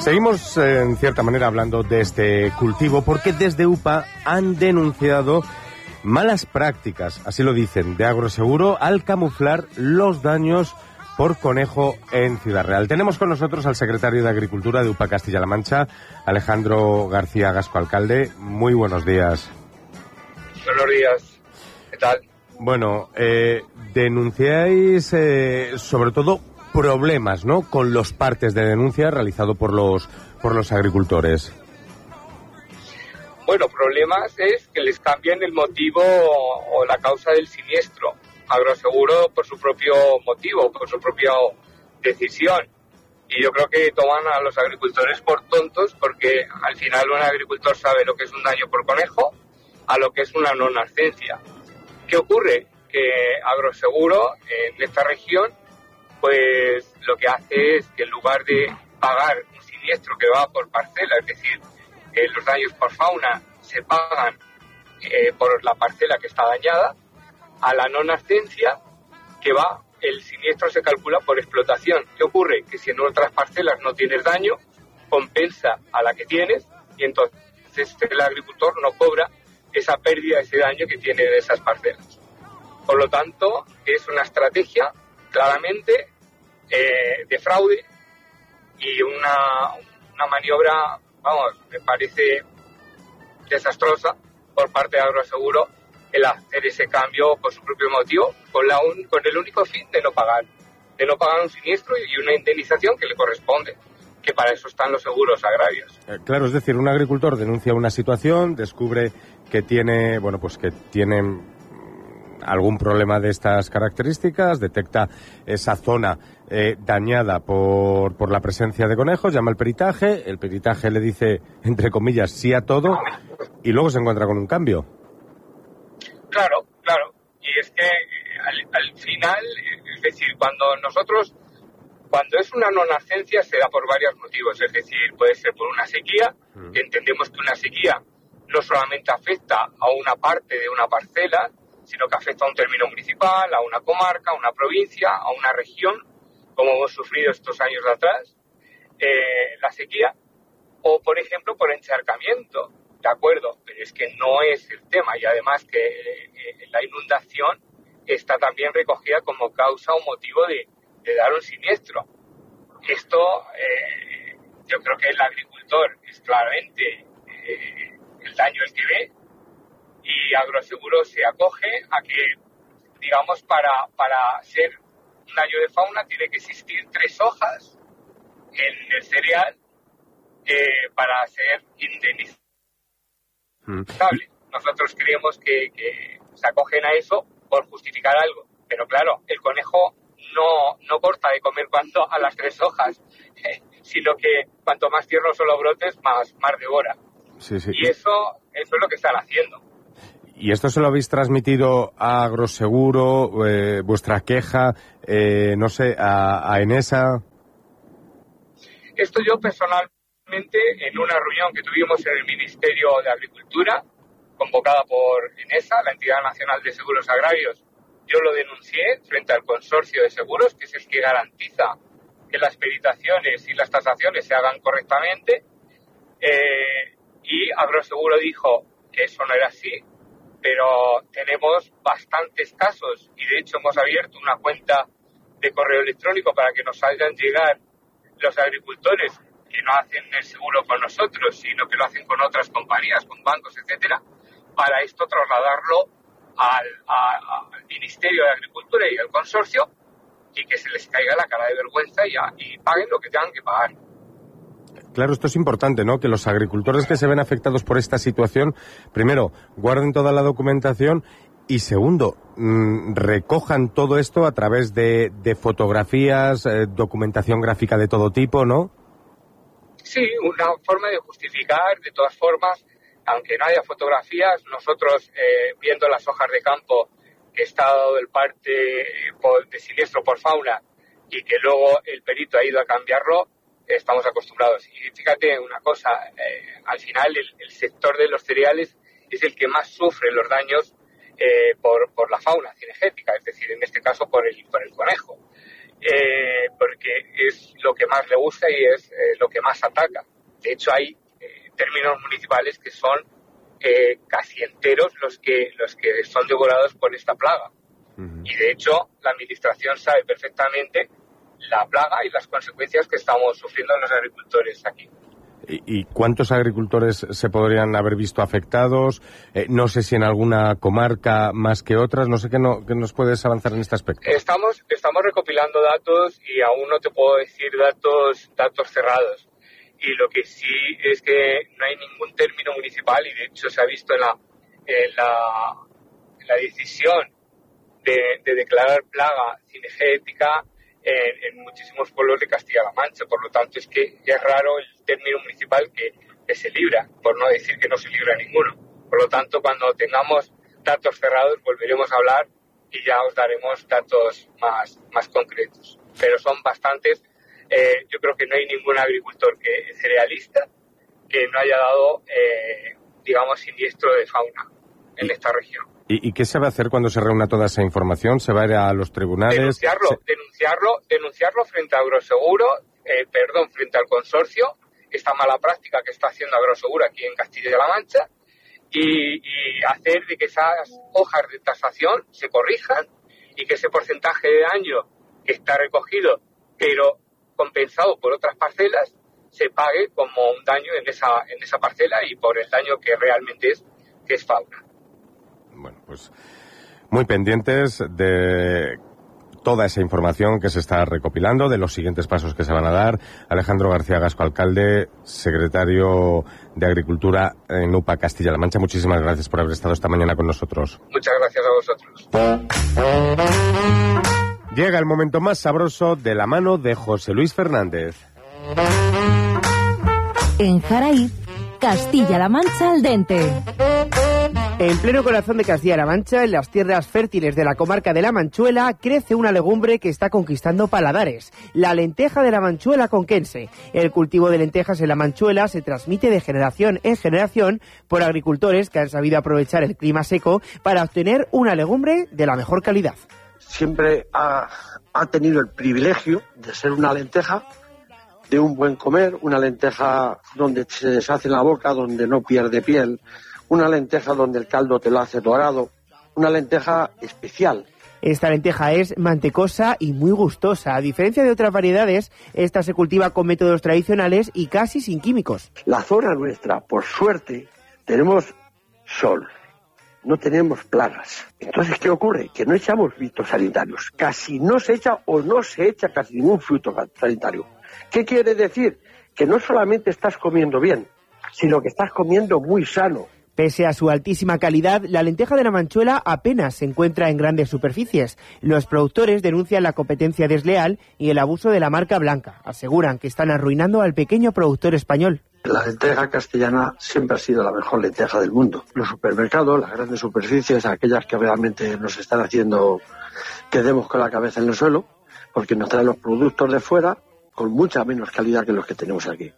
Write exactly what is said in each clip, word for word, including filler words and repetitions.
Seguimos, eh, en cierta manera, hablando de este cultivo, porque desde U P A han denunciado malas prácticas, así lo dicen, de Agroseguro al camuflar los daños por conejo en Ciudad Real. Tenemos con nosotros al secretario de Agricultura de U P A Castilla-La Mancha, Alejandro García Gasco, alcalde. Muy buenos días. Buenos días. ¿Qué tal? Bueno, eh, denunciáis eh, sobre todo problemas, ¿no?, con los partes de denuncia realizado por los por los agricultores. Bueno, problemas es que les cambian el motivo o la causa del siniestro. Agroseguro por su propio motivo, por su propia decisión. Y yo creo que toman a los agricultores por tontos, porque al final un agricultor sabe lo que es un daño por conejo a lo que es una no nascencia. ¿Qué ocurre? Que Agroseguro en esta región pues lo que hace es que en lugar de pagar un siniestro que va por parcela, es decir, eh, los daños por fauna se pagan eh, por la parcela que está dañada, a la no nascencia que va, el siniestro se calcula por explotación. ¿Qué ocurre? Que si en otras parcelas no tienes daño, compensa a la que tienes y entonces el agricultor no cobra esa pérdida, ese daño que tiene de esas parcelas. Por lo tanto, es una estrategia claramente eh, de fraude y una, una maniobra, vamos, me parece desastrosa por parte de Agroseguro el hacer ese cambio por su propio motivo, con, la un, con el único fin de no pagar, de no pagar un siniestro y una indemnización que le corresponde, que para eso están los seguros agrarios. Eh, claro, es decir, un agricultor denuncia una situación, descubre que tiene, bueno, pues que tiene algún problema de estas características, detecta esa zona eh, dañada por, por la presencia de conejos, llama al peritaje, el peritaje le dice, entre comillas, sí a todo, y luego se encuentra con un cambio. Claro, claro, y es que eh, al, al final, es decir, cuando nosotros, cuando es una no nascencia se da por varios motivos, es decir, puede ser por una sequía, mm. que entendemos que una sequía no solamente afecta a una parte de una parcela, sino que afecta a un término municipal, a una comarca, a una provincia, a una región, como hemos sufrido estos años de atrás, eh, la sequía, o por ejemplo por encharcamiento, de acuerdo, pero es que no es el tema, y además que eh, la inundación está también recogida como causa o motivo de, de dar un siniestro. Esto, eh, yo creo que el agricultor es claramente eh, el daño el que ve, y Agroseguro se acoge a que, digamos, para, para ser un daño de fauna tiene que existir tres hojas en el cereal eh, para ser indemnizable. Mm. Nosotros creemos que, que se acogen a eso por justificar algo, pero claro, el conejo no, no corta de comer cuando a las tres hojas, eh, sino que cuanto más tiernos son los brotes, más, más devora. Sí, sí. Y eso, eso es lo que están haciendo. ¿Y esto se lo habéis transmitido a Agroseguro, eh, vuestra queja, eh, no sé, a, a Enesa? Esto yo personalmente, en una reunión que tuvimos en el Ministerio de Agricultura, convocada por Enesa, la Entidad Nacional de Seguros Agrarios, yo lo denuncié frente al Consorcio de Seguros, que es el que garantiza que las peritaciones y las tasaciones se hagan correctamente, eh, y Agroseguro dijo que eso no era así, pero tenemos bastantes casos y de hecho hemos abierto una cuenta de correo electrónico para que nos hagan llegar los agricultores que no hacen el seguro con nosotros, sino que lo hacen con otras compañías, con bancos, etcétera, para esto trasladarlo al, a, al Ministerio de Agricultura y al consorcio y que se les caiga la cara de vergüenza y, a, y paguen lo que tengan que pagar. Claro, esto es importante, ¿no? Que los agricultores que se ven afectados por esta situación, primero, guarden toda la documentación y segundo, mmm, recojan todo esto a través de, de fotografías, eh, documentación gráfica de todo tipo, ¿no? Sí, una forma de justificar, de todas formas, aunque no haya fotografías, nosotros eh, viendo las hojas de campo que está dado el parte eh, por, de siniestro por fauna y que luego el perito ha ido a cambiarlo, estamos acostumbrados. Y fíjate una cosa, eh, al final el, el sector de los cereales es el que más sufre los daños eh, por, por la fauna cinegética, es decir, en este caso por el, por el conejo. eh, porque es lo que más le gusta y es eh, lo que más ataca. De hecho, hay eh, términos municipales que son eh, casi enteros los que, los que son devorados por esta plaga. Uh-huh. Y de hecho, la administración sabe perfectamente la plaga y las consecuencias que estamos sufriendo los agricultores aquí. ¿Y cuántos agricultores se podrían haber visto afectados? Eh, no sé si en alguna comarca más que otras. No sé qué, no, qué nos puedes avanzar en este aspecto. Estamos, estamos recopilando datos y aún no te puedo decir datos, datos cerrados. Y lo que sí es que no hay ningún término municipal y de hecho se ha visto en la, en la, en la decisión de, de declarar plaga cinegética En, en muchísimos pueblos de Castilla-La Mancha. Por lo tanto, es que es raro el término municipal que, que se libra, por no decir que no se libra ninguno. Por lo tanto, cuando tengamos datos cerrados, volveremos a hablar y ya os daremos datos más, más concretos. Pero son bastantes. Eh, yo creo que no hay ningún agricultor que cerealista que no haya dado, eh, digamos, siniestro de fauna en esta región. ¿Y, ¿Y qué se va a hacer cuando se reúna toda esa información? ¿Se va a ir a los tribunales? Denunciarlo, se... denunciarlo, denunciarlo frente a Agroseguro, eh, perdón, frente al consorcio, esta mala práctica que está haciendo Agroseguro aquí en Castilla-La Mancha, y, y hacer de que esas hojas de tasación se corrijan y que ese porcentaje de daño que está recogido, pero compensado por otras parcelas, se pague como un daño en esa, en esa parcela y por el daño que realmente es, que es fauna. Bueno, pues muy pendientes de toda esa información que se está recopilando, de los siguientes pasos que se van a dar. Alejandro García Gasco, alcalde, secretario de Agricultura en U P A Castilla-La Mancha, muchísimas gracias por haber estado esta mañana con nosotros. Muchas gracias a vosotros. Llega el momento más sabroso de la mano de José Luis Fernández. En Jaraíz, Castilla-La Mancha al dente. En pleno corazón de Castilla-La Mancha, en las tierras fértiles de la comarca de La Manchuela, crece una legumbre que está conquistando paladares, la lenteja de la Manchuela conquense. El cultivo de lentejas en La Manchuela se transmite de generación en generación por agricultores que han sabido aprovechar el clima seco para obtener una legumbre de la mejor calidad. Siempre ha, ha tenido el privilegio de ser una lenteja de un buen comer, una lenteja donde se deshace en la boca, donde no pierde piel, una lenteja donde el caldo te lo hace dorado, una lenteja especial. Esta lenteja es mantecosa y muy gustosa. A diferencia de otras variedades, esta se cultiva con métodos tradicionales y casi sin químicos. La zona nuestra, por suerte, tenemos sol, no tenemos plagas. Entonces, ¿qué ocurre? Que no echamos fitosanitarios. Casi no se echa o no se echa casi ningún fruto sanitario. ¿Qué quiere decir? Que no solamente estás comiendo bien, sino que estás comiendo muy sano. Pese a su altísima calidad, la lenteja de la Manchuela apenas se encuentra en grandes superficies. Los productores denuncian la competencia desleal y el abuso de la marca blanca. Aseguran que están arruinando al pequeño productor español. La lenteja castellana siempre ha sido la mejor lenteja del mundo. Los supermercados, las grandes superficies, aquellas que realmente nos están haciendo que demos con la cabeza en el suelo, porque nos traen los productos de fuera con mucha menos calidad que los que tenemos aquí.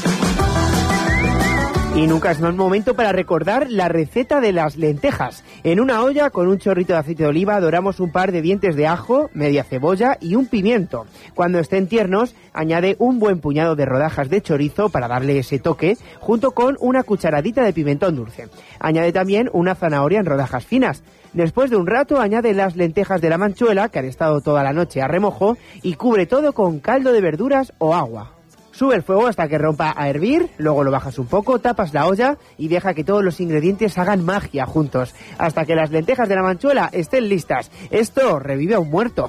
Y nunca es mal momento para recordar la receta de las lentejas. En una olla con un chorrito de aceite de oliva doramos un par de dientes de ajo, media cebolla y un pimiento. Cuando estén tiernos, añade un buen puñado de rodajas de chorizo para darle ese toque, junto con una cucharadita de pimentón dulce. Añade también una zanahoria en rodajas finas. Después de un rato, añade las lentejas de la Manchuela, que han estado toda la noche a remojo, y cubre todo con caldo de verduras o agua. Sube el fuego hasta que rompa a hervir, luego lo bajas un poco, tapas la olla y deja que todos los ingredientes hagan magia juntos, hasta que las lentejas de la Manchuela estén listas. Esto revive a un muerto.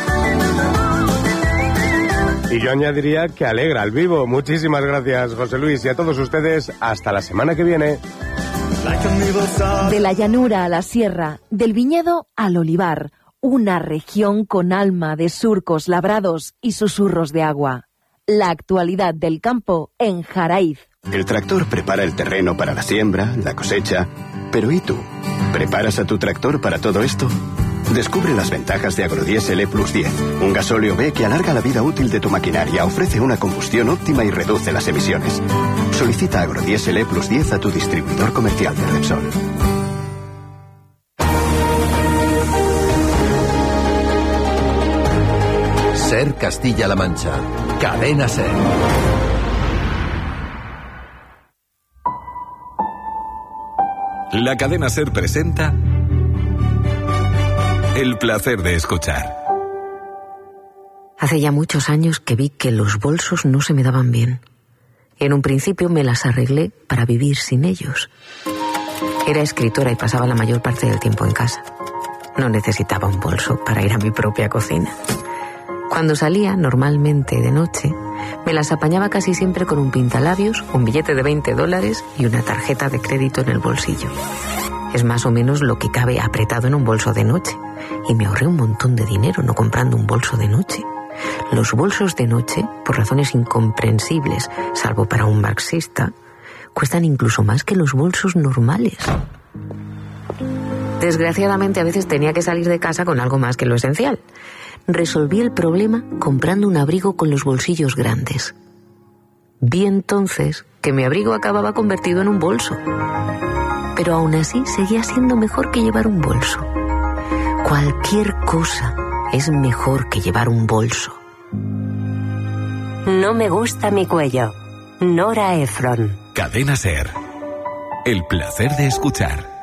Y yo añadiría que alegra al vivo. Muchísimas gracias, José Luis, y a todos ustedes, hasta la semana que viene. De la llanura a la sierra, del viñedo al olivar, una región con alma de surcos labrados y susurros de agua. La actualidad del campo en Jaraíz. El tractor prepara el terreno para la siembra, la cosecha. Pero ¿y tú? ¿Preparas a tu tractor para todo esto? Descubre las ventajas de Agrodiesel E plus diez, un gasóleo B que alarga la vida útil de tu maquinaria, ofrece una combustión óptima y reduce las emisiones. Solicita Agrodiesel E plus diez a tu distribuidor comercial de Repsol. SER Castilla-La Mancha. Cadena SER. La cadena SER presenta El placer de escuchar. Hace ya muchos años que vi que los bolsos no se me daban bien. En un principio me las arreglé para vivir sin ellos. Era escritora y pasaba la mayor parte del tiempo en casa. No necesitaba un bolso para ir a mi propia cocina. Cuando salía, normalmente de noche, me las apañaba casi siempre con un pintalabios, un billete de veinte dólares y una tarjeta de crédito en el bolsillo. Es más o menos lo que cabe apretado en un bolso de noche. Y me ahorré un montón de dinero no comprando un bolso de noche. Los bolsos de noche, por razones incomprensibles, salvo para un marxista, cuestan incluso más que los bolsos normales. Desgraciadamente, a veces tenía que salir de casa con algo más que lo esencial. Resolví el problema comprando un abrigo con los bolsillos grandes. Vi entonces que mi abrigo acababa convertido en un bolso. Pero aún así seguía siendo mejor que llevar un bolso. Cualquier cosa es mejor que llevar un bolso. No me gusta mi cuello. Nora Ephron. Cadena SER. El placer de escuchar.